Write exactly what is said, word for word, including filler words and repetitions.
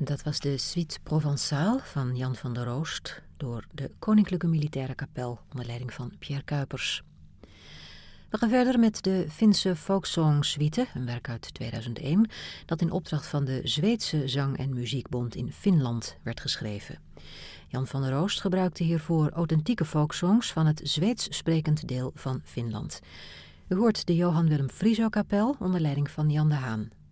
Dat was de Suite Provençale van Jan van der Roost door de Koninklijke Militaire Kapel onder leiding van Pierre Kuipers. We gaan verder met de Finse Folksong Suite, een werk uit tweeduizend één, dat in opdracht van de Zweedse Zang- en Muziekbond in Finland werd geschreven. Jan van der Roost gebruikte hiervoor authentieke folksongs van het Zweeds sprekend deel van Finland. U hoort de Johan Willem Frieso Kapel onder leiding van Jan de Haan.